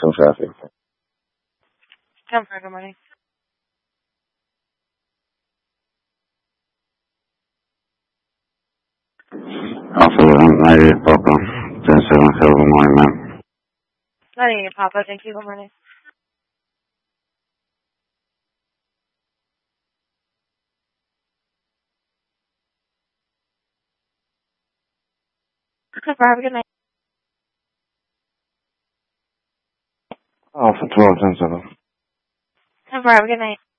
some traffic. Come for good morning. Alpha 1198 Papa, 10-7, good morning, ma'am. 98 Papa, thank you, good morning. Come for have a good night. Alpha 12, 10-7. Come for have a good night.